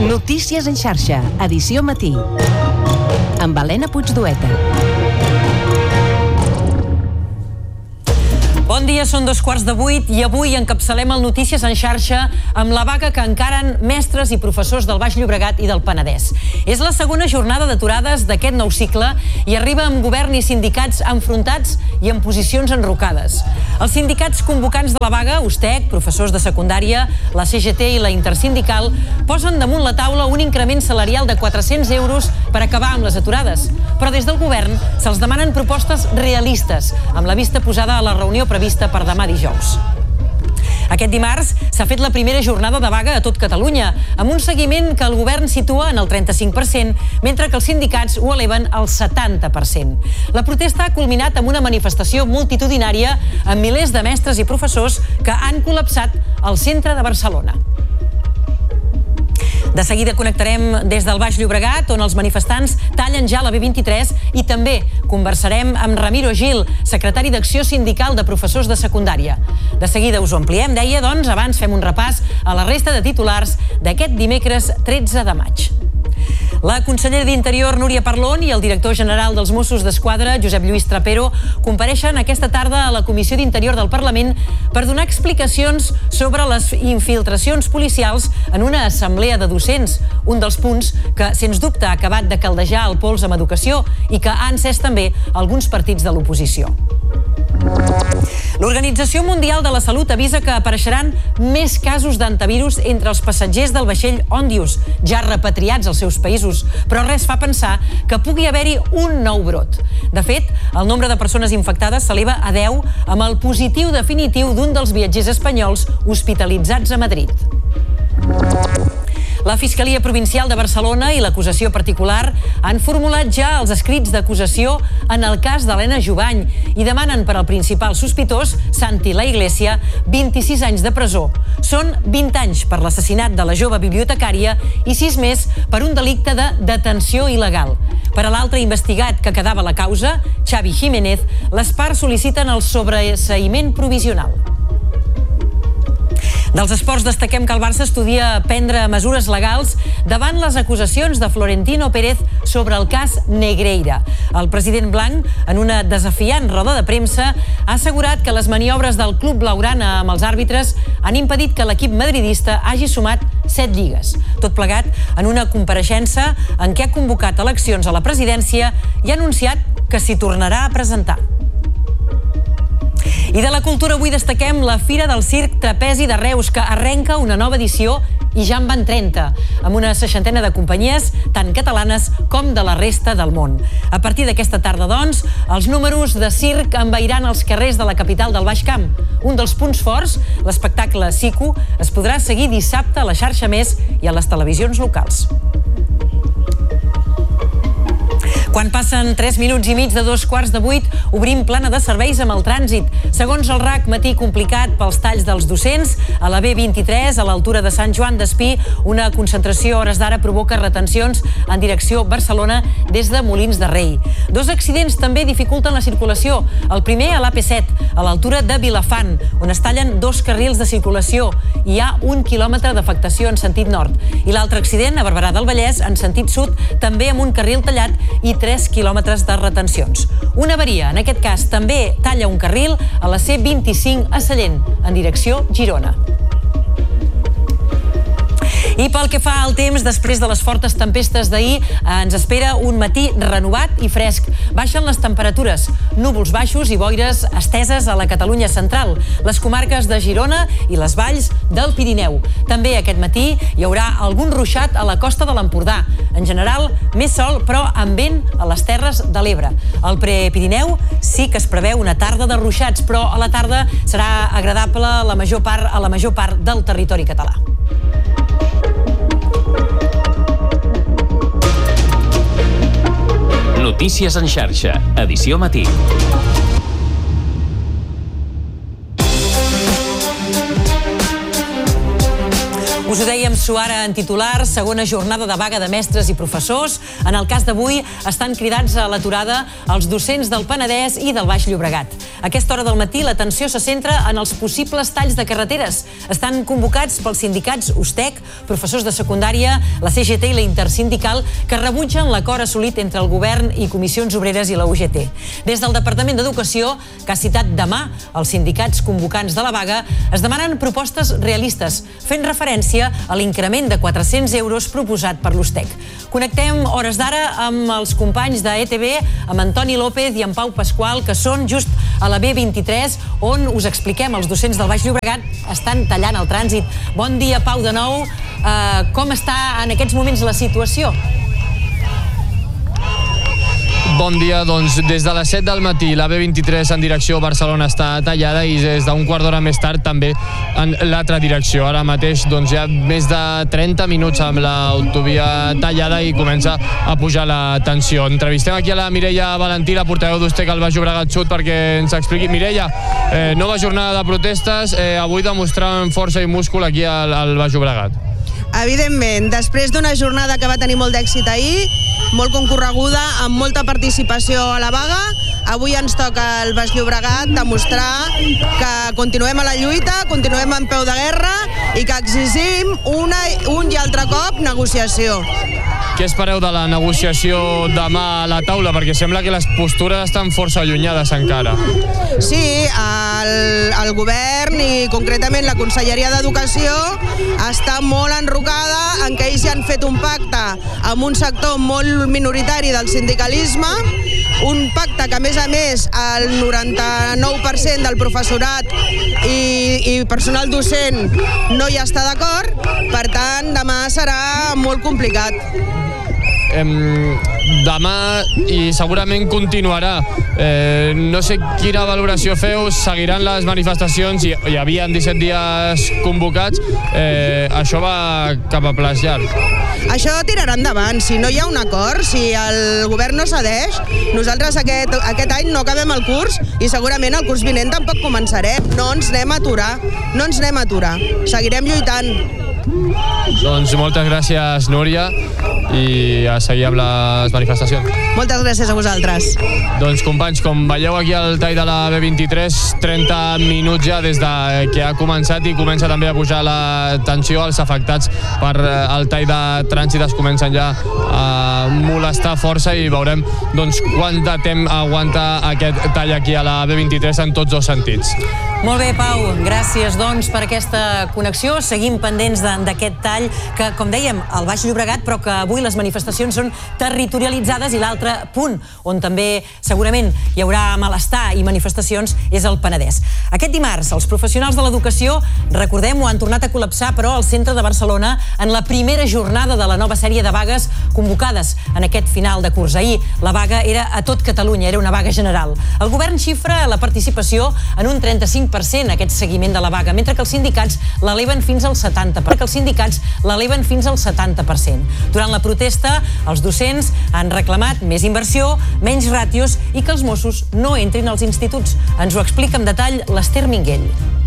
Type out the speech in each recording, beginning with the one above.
Notícies en xarxa, edició matí. Amb Helena Puigdueta. Bon dia, són 7:15 i avui encapçalem el Notícies en xarxa amb la vaga que encaren mestres i professors del Baix Llobregat i del Penedès. És la segona jornada d'aturades d'aquest nou cicle i arriba amb govern i sindicats enfrontats i en posicions enrocades. Els sindicats convocants de la vaga, USTEC, professors de secundària, la CGT i la Intersindical, posen damunt la taula un increment salarial de 400 euros per acabar amb les aturades. Però des del govern se'ls demanen propostes realistes, amb la vista posada a la reunió prevista per demà dijous. Aquest dimarts s'ha fet la primera jornada de vaga a tot Catalunya, amb un seguiment que el govern situa en el 35%, mentre que els sindicats ho eleven al 70%. La protesta ha culminat amb una manifestació multitudinària amb milers de mestres i professors que han col·lapsat al centre de Barcelona. De seguida connectarem des del Baix Llobregat, on els manifestants tallen ja la B23, i també conversarem amb Ramiro Gil, secretari d'Acció Sindical de Professors de Secundària. De seguida us ho ampliem, deia, doncs abans fem un repàs a la resta de titulars d'aquest dimecres 13 de maig. La consellera d'Interior, Núria Parlon, i el director general dels Mossos d'Esquadra, Josep Lluís Trapero, compareixen aquesta tarda a la Comissió d'Interior del Parlament per donar explicacions sobre les infiltracions policials en una assemblea de docents, un dels punts que, sens dubte, ha acabat de caldejar el pols amb educació i que ha encès també alguns partits de l'oposició. L'Organització Mundial de la Salut avisa que apareixeran més casos d'antivirus entre els passatgers del vaixell Ondius, ja repatriats als seus països, però res fa pensar que pugui haver-hi un nou brot. De fet, el nombre de persones infectades s'eleva a 10 amb el positiu definitiu d'un dels viatgers espanyols hospitalitzats a Madrid. La Fiscalia Provincial de Barcelona i l'acusació particular han formulat ja els escrits d'acusació en el cas d'Helena Jubany i demanen per al principal sospitós, Santi La Iglesia, 26 anys de presó. Són 20 anys per l'assassinat de la jove bibliotecària i 6 més per un delicte de detenció il·legal. Per a l'altre investigat que quedava a la causa, Xavi Jiménez, les parts sol·liciten el sobreseïment provisional. Dels esports destaquem que el Barça estudia prendre mesures legals davant les acusacions de Florentino Pérez sobre el cas Negreira. El president blanc, en una desafiant roda de premsa, ha assegurat que les maniobres del club blaugrana amb els àrbitres han impedit que l'equip madridista hagi sumat 7 lligues. Tot plegat en una compareixença en què ha convocat eleccions a la presidència i ha anunciat que s'hi tornarà a presentar. I de la cultura avui destaquem la Fira del Circ Trapezi de Reus, que arrenca una nova edició i ja en van 30, amb una 60ena de companyies, tant catalanes com de la resta del món. A partir d'aquesta tarda, doncs, els números de circ envairan els carrers de la capital del Baix Camp. Un dels punts forts, l'espectacle Siku, es podrà seguir dissabte a la xarxa Més i a les televisions locals. Quan passen 3 minuts i mig de 7:15, obrim plana de serveis amb el trànsit. Segons el RAC, matí complicat pels talls dels docents. A la B23, a l'altura de Sant Joan d'Espí, una concentració a hores d'ara provoca retencions en direcció Barcelona des de Molins de Rei. 2 accidents també dificulten la circulació. El primer a l'AP7, a l'altura de Vilafant, on es tallen 2 carrils de circulació. Hi ha 1 quilòmetre d'afectació en sentit nord. I l'altre accident a Barberà del Vallès, en sentit sud, també amb un carril tallat i 3 quilòmetres de retencions. Una avaria, en aquest cas, també talla un carril a la C25 a Sallent, en direcció Girona. I pel que fa al temps, després de les fortes tempestes d'ahir, ens espera un matí renovat i fresc. Baixen les temperatures, núvols baixos i boires esteses a la Catalunya central, les comarques de Girona i les valls del Pirineu. També aquest matí hi haurà algun ruixat a la costa de l'Empordà. En general, més sol, però amb vent a les Terres de l'Ebre. Al Prepirineu sí que es preveu una tarda de ruixats, però a la tarda serà agradable a la major part del territori català. Notícies en xarxa, edició matí. Us ho dèiem dèiem suara en titular, segona jornada de vaga de mestres i professors. En el cas d'avui estan cridats a l'aturada els docents del Penedès i del Baix Llobregat. A aquesta hora del matí l'atenció se centra en els possibles talls de carreteres. Estan convocats pels sindicats USTEC, professors de secundària, la CGT i la Intersindical, que rebutgen l'acord assolit entre el govern i Comissions Obreres i la UGT. Des del Departament d'Educació, que ha citat demà els sindicats convocants de la vaga, es demanen propostes realistes, fent referència a l'increment de 400 euros proposat per l'USTEC. Connectem hores d'ara amb els companys de ETV, amb Antoni López i amb Pau Pasqual, que són just a la B23, on us expliquem, els docents del Baix Llobregat estan tallant el trànsit. Bon dia, Pau, de nou. Com està en aquests moments la situació? Bon dia, doncs des de les 7 del matí la B23 en direcció a Barcelona està tallada i des d'un quart d'hora més tard també en l'altra direcció. Ara mateix doncs, hi ha més de 30 minuts amb l'autovia tallada i comença a pujar la tensió. Entrevistem aquí a la Mireia Valentí, la portaveu d'USTEC al Baix Llobregat Sud, perquè ens expliqui. Mireia, nova jornada de protestes, avui demostrant força i múscul aquí al Baix Llobregat. Evidentment, després d'una jornada que va tenir molt d'èxit ahir, molt concorreguda, amb molta participació a la vaga, avui ens toca al Baix Llobregat demostrar que continuem a la lluita, continuem en peu de guerra i que exigim un i altre cop negociació. Què espereu de la negociació demà a la taula? Perquè sembla que les postures estan força allunyades encara. Sí, el govern i concretament la Conselleria d'Educació està molt enrocada en què ells ja han fet un pacte amb un sector molt minoritari del sindicalisme, un pacte que a més el 99% del professorat i personal docent no hi està d'acord, per tant demà serà molt complicat. Demà i segurament continuarà. No sé quina valoració feu, seguiran les manifestacions, hi havia 17 dies convocats, això va cap a plaç llarg. Això tirarà endavant, si no hi ha un acord, si el govern no cedeix, nosaltres aquest any no acabem el curs i segurament el curs vinent tampoc començarem. No ens anem a aturar, seguirem lluitant. Doncs moltes gràcies, Núria, i a seguir amb les manifestacions. Moltes gràcies a vosaltres. Doncs companys, com veieu aquí al tall de la B23, 30 minuts ja des que ha començat i comença també a pujar la tensió. Els afectats per el tall de trànsit es comencen ja a molestar força i veurem doncs, quant de temps aguanta aquest tall aquí a la B23 en tots dos sentits. Molt bé, Pau, gràcies doncs per aquesta connexió. Seguim pendents d'aquest tall que, com dèiem, al Baix Llobregat, però que avui les manifestacions són territorialitzades i l'altre punt on també segurament hi haurà malestar i manifestacions és el Penedès. Aquest dimarts, els professionals de l'educació, recordem-ho, han tornat a col·lapsar, però al centre de Barcelona en la primera jornada de la nova sèrie de vagues convocades en aquest final de curs. Ahir la vaga era a tot Catalunya, era una vaga general. El govern xifra la participació en un 35% aquest seguiment de la vaga, mentre que els sindicats l'eleven fins al 70%. Durant la protesta, els docents han reclamat més inversió, menys ràtios i que els Mossos no entrin als instituts. Ens ho explica amb detall l'Ester Minguell.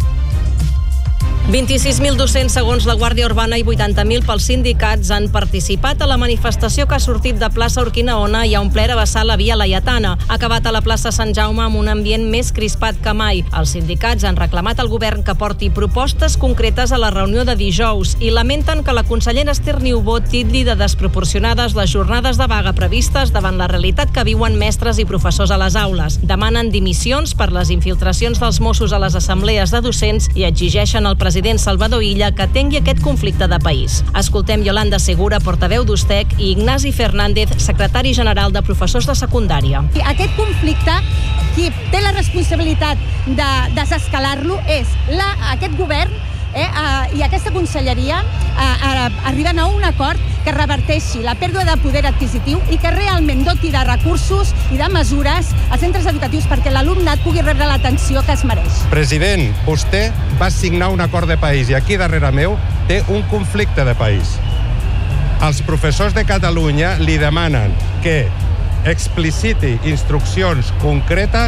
26.000 docents segons la Guàrdia Urbana i 80.000 pels sindicats han participat a la manifestació que ha sortit de plaça Urquinaona i ha omplert a vessar la via Laietana. Ha acabat a la plaça Sant Jaume amb un ambient més crispat que mai. Els sindicats han reclamat al govern que porti propostes concretes a la reunió de dijous i lamenten que la consellera Ester Niubó titlli de desproporcionades les jornades de vaga previstes davant la realitat que viuen mestres i professors a les aules. Demanen dimissions per les infiltracions dels Mossos a les assemblees de docents i exigeixen al president Salvador Illa que atengui aquest conflicte de país. Escoltem Yolanda Segura, portaveu d'USTEC, i Ignasi Fernández, secretari general de professors de secundària. Aquest conflicte, qui té la responsabilitat de desescalar-lo és aquest govern i aquesta conselleria arriben a un acord que reverteixi la pèrdua de poder adquisitiu i que realment doti de recursos i de mesures als centres educatius perquè l'alumnat pugui rebre l'atenció que es mereix. President, vostè va signar un acord de país i aquí darrere meu té un conflicte de país. Els professors de Catalunya li demanen que expliciti instruccions concretes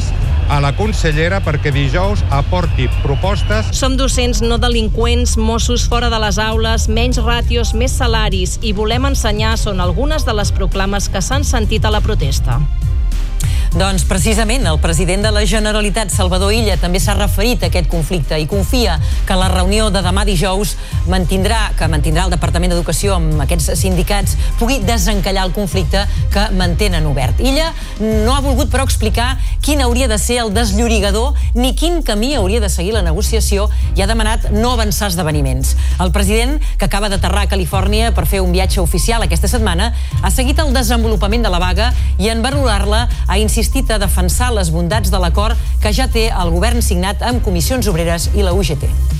a la consellera perquè dijous aporti propostes. Som docents, no delinqüents, Mossos fora de les aules, menys ràtios, més salaris i volem ensenyar són algunes de les proclames que s'han sentit a la protesta. Doncs precisament el president de la Generalitat, Salvador Illa, també s'ha referit a aquest conflicte i confia que la reunió de demà dijous que mantindrà el Departament d'Educació amb aquests sindicats pugui desencallar el conflicte que mantenen obert. Illa no ha volgut, però, explicar quin hauria de ser el desllorigador ni quin camí hauria de seguir la negociació i ha demanat no avançar esdeveniments. El president, que acaba d'aterrar a Califòrnia per fer un viatge oficial aquesta setmana, ha seguit el desenvolupament de la vaga i en valorar-la ha insistit a defensar les bondats de l'acord que ja té el govern signat amb Comissions Obreres i la UGT.